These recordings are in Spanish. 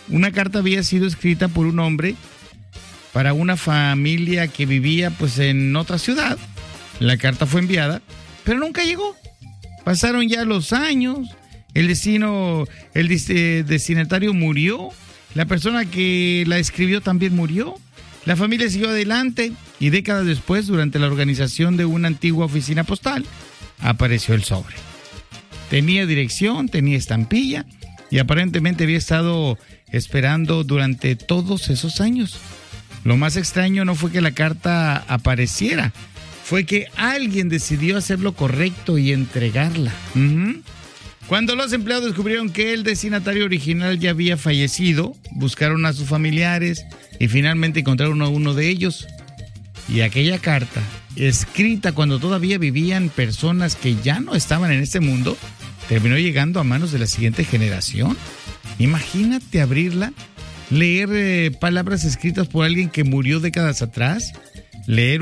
Una carta había sido escrita por un hombre para una familia que vivía pues en otra ciudad. La carta fue enviada, pero nunca llegó. Pasaron ya los años, el destinatario murió, la persona que la escribió también murió, la familia siguió adelante y décadas después, durante la organización de una antigua oficina postal, apareció el sobre. Tenía dirección, tenía estampilla y aparentemente había estado esperando durante todos esos años. Lo más extraño no fue que la carta apareciera, fue que alguien decidió hacer lo correcto y entregarla. Cuando los empleados descubrieron que el destinatario original ya había fallecido, buscaron a sus familiares y finalmente encontraron a uno de ellos. Y aquella carta, escrita cuando todavía vivían personas que ya no estaban en este mundo, terminó llegando a manos de la siguiente generación. Imagínate abrirla, leer palabras escritas por alguien que murió décadas atrás, leer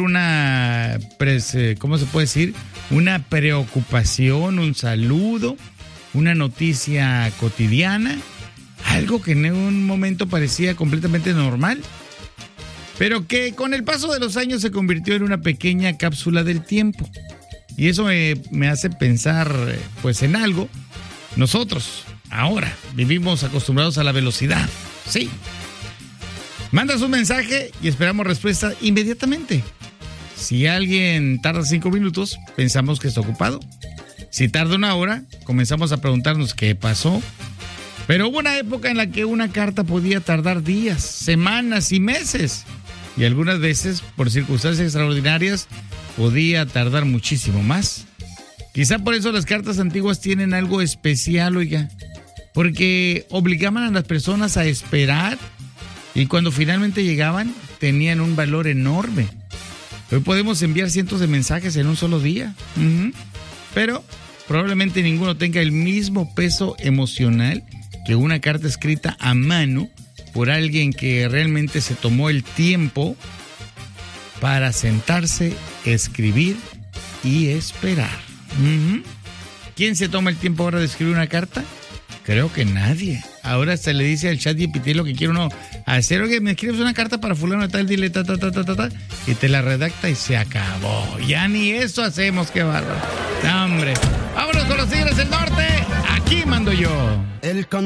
¿cómo se puede decir? Una preocupación, un saludo, una noticia cotidiana, algo que en un momento parecía completamente normal, pero que con el paso de los años se convirtió en una pequeña cápsula del tiempo. Y eso me hace pensar pues en algo. Nosotros ahora vivimos acostumbrados a la velocidad, ¿sí? Mandas un mensaje y esperamos respuesta inmediatamente. Si alguien tarda 5 minutos, pensamos que está ocupado. Si tarda 1 hora, comenzamos a preguntarnos qué pasó. Pero hubo una época en la que una carta podía tardar días, semanas y meses. Y algunas veces, por circunstancias extraordinarias, podía tardar muchísimo más. Quizá por eso las cartas antiguas tienen algo especial, oiga. Porque obligaban a las personas a esperar y cuando finalmente llegaban, tenían un valor enorme. Hoy podemos enviar cientos de mensajes en un solo día. Pero probablemente ninguno tenga el mismo peso emocional que una carta escrita a mano por alguien que realmente se tomó el tiempo para sentarse, escribir y esperar. ¿Quién se toma el tiempo ahora de escribir una carta? Creo que nadie. Ahora se le dice al ChatGPT lo que quiere uno hacer. Oye, me escribes una carta para fulano tal, dile ta, y te la redacta y se acabó. Ya ni eso hacemos, qué bárbaro. ¡Hombre! ¡Vámonos con los Tigres del Norte! Aquí mando yo.